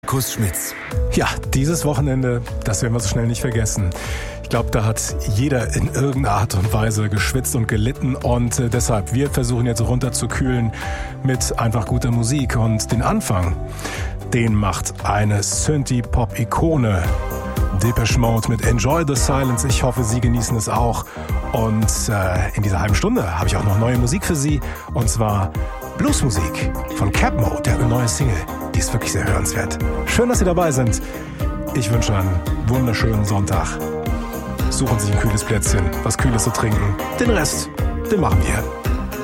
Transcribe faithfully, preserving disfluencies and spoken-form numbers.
Markus Schmitz. Ja, dieses Wochenende, das werden wir so schnell nicht vergessen. Ich glaube, da hat jeder in irgendeiner Art und Weise geschwitzt und gelitten und äh, deshalb, wir versuchen jetzt runterzukühlen mit einfach guter Musik und den Anfang, den macht eine Synthie-Pop-Ikone. Depeche Mode mit Enjoy the Silence. Ich hoffe, Sie genießen es auch. Und äh, in dieser halben Stunde habe ich auch noch neue Musik für Sie. Und zwar Bluesmusik von Capmo, der neue Single. Die ist wirklich sehr hörenswert. Schön, dass Sie dabei sind. Ich wünsche einen wunderschönen Sonntag. Suchen Sie ein kühles Plätzchen, was Kühles zu trinken. Den Rest, den machen wir.